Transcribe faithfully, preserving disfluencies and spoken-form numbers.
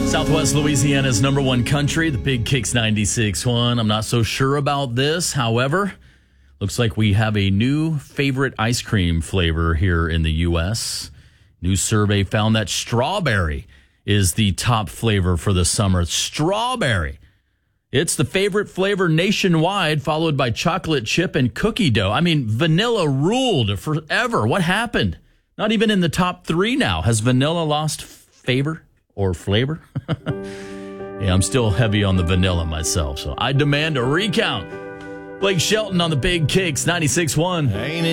Southwest Louisiana's number one country, the Big Kicks ninety-six point one. I'm not so sure about this. However, looks like we have a new favorite ice cream flavor here in the U S. New survey found that strawberry is the top flavor for the summer. Strawberry. It's the favorite flavor nationwide, followed by chocolate chip and cookie dough. I mean, vanilla ruled forever. What happened? Not even in the top three now. Has vanilla lost favor or flavor? Yeah, I'm still heavy on the vanilla myself, so I demand a recount. Blake Shelton on the Big Kicks ninety-six point one. Ain't